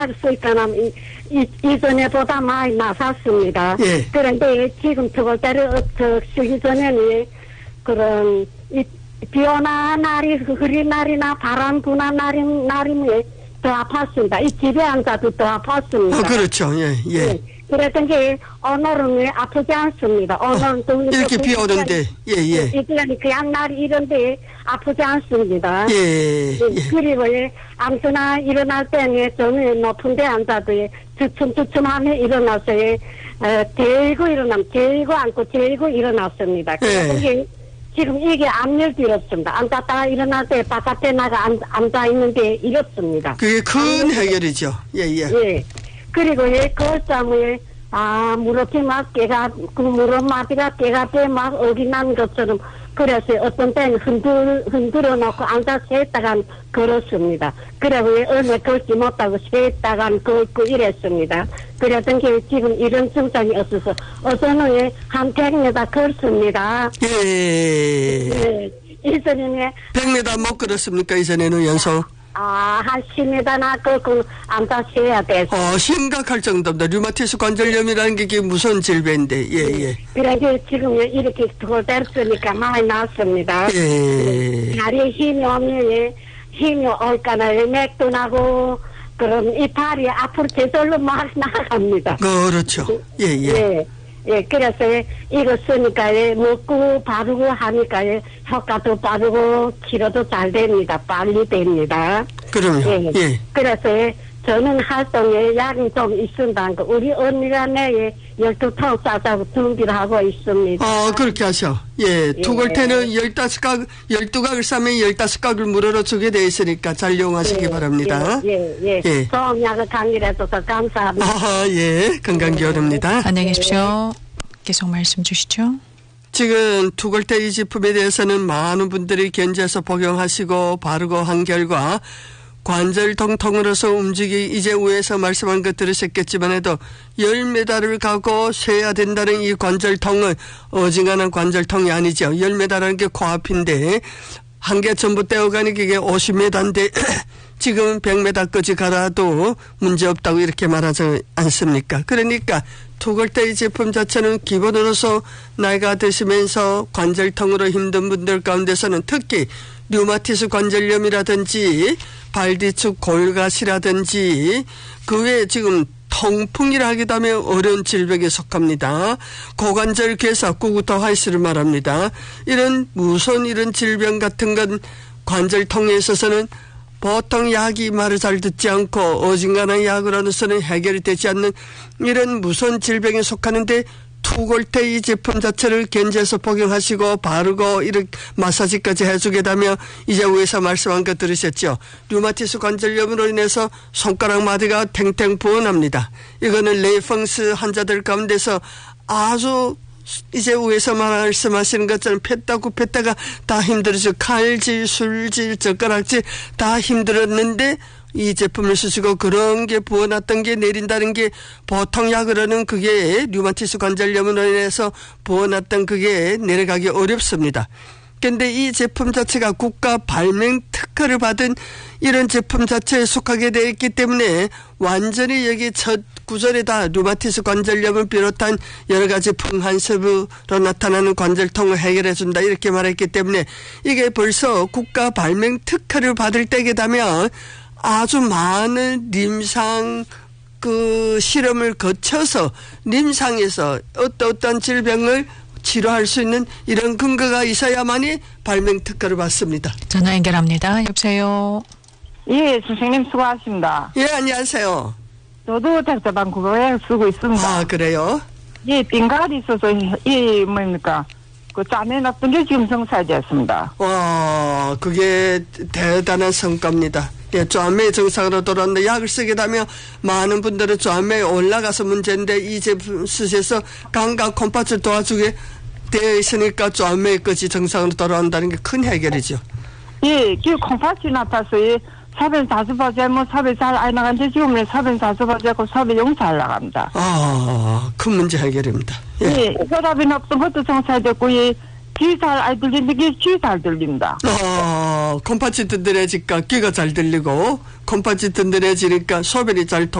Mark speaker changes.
Speaker 1: 수익가는 이전에보다 많이 나섰습니다.
Speaker 2: 예.
Speaker 1: 그런데 지금 투골대를 쓰기 전에는 그런 비 오나 날이 흐린 날이나 바람 부나 날이면 더 아팠습니다. 이 집에 앉아도 더 아팠습니다.
Speaker 2: 그렇죠. 예, 예.
Speaker 1: 예. 그랬던 게 오늘은 왜 아프지 않습니다. 오늘은 또
Speaker 2: 이렇게 비 오는데, 예, 예.
Speaker 1: 이들이 그냥 날이 이런데 아프지 않습니다.
Speaker 2: 예, 예.
Speaker 1: 그리고 아무튼나 일어날 때는 저는 높은 데 앉아도 주춤주춤하며 일어났어요. 대고 일어나면 대고 앉고 대고 일어났습니다. 그래서 지금 이게 압력이 이렇습니다. 앉았다가 일어날 때 바깥에 나가 앉아 있는데 이렇습니다.
Speaker 2: 그게 큰 해결이죠. 예, 예.
Speaker 1: 예. 그리고 그것때문에 무릎이 막 깨가 그 무릎마디가 깨가 막 어기난 것처럼 그래서 어떤 때는 흔들어 놓고 앉아서 했다가 걸었습니다. 그리고 얼마 걷지 못하고 했다가 걷고 이랬습니다. 그랬던 게 지금 이런 증상이 없어서 어제는 한 100m 걷습니다.
Speaker 2: 예.
Speaker 1: 이전에는
Speaker 2: 100m 못 걸었습니까? 이전에는 연속?
Speaker 1: 한 10m나 걷고 앉아서 해야 돼서.
Speaker 2: 심각할 정도입니다. 류마티스 관절염이라는 게 무서운 질병인데, 예, 예.
Speaker 1: 그래서 지금 이렇게 돌됐으니까 많이 났습니다.
Speaker 2: 예.
Speaker 1: 다리에 힘이 올까나요? 맥도 나고, 그럼 이 다리 앞으로 저절로 막 나갑니다.
Speaker 2: 그렇죠. 예, 예.
Speaker 1: 예. 예, 그래서 이거 쓰니까 먹고 바르고 하니까 효과도 빠르고 치료도 잘 됩니다. 빨리 됩니다.
Speaker 2: 그럼요.
Speaker 1: 예.
Speaker 2: 예.
Speaker 1: 그래서 저는 활동에 약이 좀 있습니다. 우리 언니가 내에 12통 싸자고 준비를 하고 있습니다.
Speaker 2: 그렇게 하셔. 예. 투골테는 12각을 싸면 15각을 무료로 주게 되어 있으니까 잘 이용하시기 바랍니다.
Speaker 1: 예. 좋은 약을 강의해줘서 감사합니다.
Speaker 2: 예. 건강 기원합니다.
Speaker 3: 안녕히 계십시오. 계속 말씀 주시죠.
Speaker 2: 지금 투골테 이 제품에 대해서는 많은 분들이 견지해서 복용하시고 바르고 한 결과 관절 통통으로서 움직이기 이제 위에서 말씀한 것 들으셨겠지만 해도 10m를 가고 쉬어야 된다는 이 관절통은 어지간한 관절통이 아니죠. 10m라는 게 코앞인데 한 개 전부 떼어가니 그게 50m인데 지금 100m까지 가라도 문제없다고 이렇게 말하지 않습니까? 그러니까 투골테이 제품 자체는 기본으로서 나이가 드시면서 관절통으로 힘든 분들 가운데서는 특히 류마티스 관절염이라든지 발뒤축 골가시라든지 그 외에 지금 통풍이라 하기도 하면 어려운 질병에 속합니다. 고관절 괴사, 구구터 하이스를 말합니다. 이런 무서운 이런 질병 같은 건 관절통에 있어서는 보통 약이 말을 잘 듣지 않고 어중간한 약으로서는 해결이 되지 않는 이런 무서운 질병에 속하는데 투골테 이 제품 자체를 견지해서 복용하시고 바르고 이렇게 마사지까지 해주게 되면 이제 위에서 말씀한 것 들으셨죠. 류마티스 관절염으로 인해서 손가락 마디가 탱탱 부어납니다. 이거는 레이펑스 환자들 가운데서 아주 이제 위에서 말씀하시는 것처럼 폈다가 다 힘들어서 칼질, 술질, 젓가락질 다 힘들었는데 이 제품을 쓰시고 그런 게 부어났던 게 내린다는 게 보통 약으로는 그게 류마티스 관절염으로 인해서 부어났던 그게 내려가기 어렵습니다. 그런데 이 제품 자체가 국가 발명 특허를 받은 이런 제품 자체에 속하게 되어 있기 때문에 완전히 여기 첫 구절에다 류마티스 관절염을 비롯한 여러 가지 풍한세부로 나타나는 관절통을 해결해 준다 이렇게 말했기 때문에 이게 벌써 국가 발명 특허를 받을 때게 되면 아주 많은臨床실험을 거쳐서臨床에서 어떠한 질병을 치료할 수 있는 이런 근거가 있어야만이 발명 특허를 받습니다.
Speaker 3: 전화 연결합니다. 여보세요.
Speaker 4: 예, 선생님 수고하십니다.
Speaker 2: 예, 안녕하세요.
Speaker 4: 저도 닥터방 구보약 쓰고 있습니다.
Speaker 2: 그래요?
Speaker 4: 예, 빈갈이 있어서 뭡니까? 그 짬에 났던 게 지금 정상되었습니다.
Speaker 2: 와, 그게 대단한 성과입니다. 예, 짬에 정상으로 돌아왔는데 약을 쓰게 되면 많은 분들은 짬에 올라가서 문제인데 이 제품 쓰셔서 감각 콩팥을 도와주게 되어 있으니까 짬에까지 정상으로 돌아온다는 게 큰 해결이죠.
Speaker 4: 예, 그 콩팥이 나타서 사변 4수바제 사변 잘 안 나가는데 지금은 사변 4수바제고 사변 0 잘 나갑니다.
Speaker 2: 큰 문제 해결입니다.
Speaker 4: 예, 혈압이 높던 것도 정상됐고 귀 잘 들리는데 귀 잘 들립니다.
Speaker 2: 컴파치 든든해지니까 귀가 잘 들리고 컴파치 든든해지니까 소변이 잘